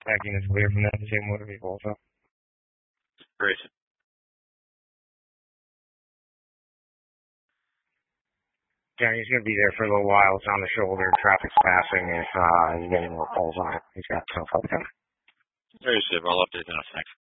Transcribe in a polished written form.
Backing is clear from that. The same motor vehicle also. Great. Yeah, he's going to be there for a little while. It's on the shoulder. Traffic's passing. If you get any more calls on it, he's got stuff up there. Very good. I'll update that. Thanks.